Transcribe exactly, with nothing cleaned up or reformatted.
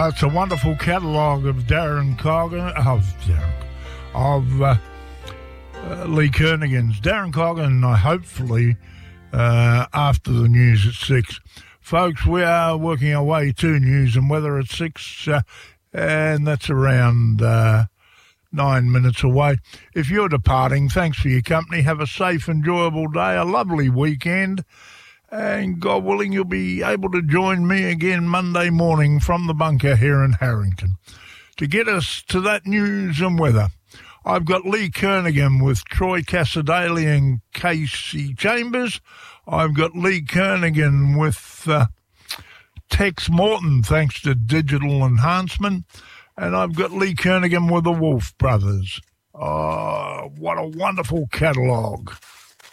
Oh, it's a wonderful catalogue of Darren Coggan, of Darren, of uh, uh, Lee Kernaghan's. Darren Coggan, uh, hopefully, uh, after the news at six. Folks, we are working our way to news and weather at six, uh, and that's around uh, nine minutes away. If you're departing, thanks for your company. Have a safe, enjoyable day, a lovely weekend. And God willing, you'll be able to join me again Monday morning from the bunker here in Harrington. To get us to that news and weather, I've got Lee Kernaghan with Troy Cassadaly and Casey Chambers. I've got Lee Kernaghan with uh, Tex Morton, thanks to digital enhancement. And I've got Lee Kernaghan with the Wolf Brothers. Oh, what a wonderful catalogue.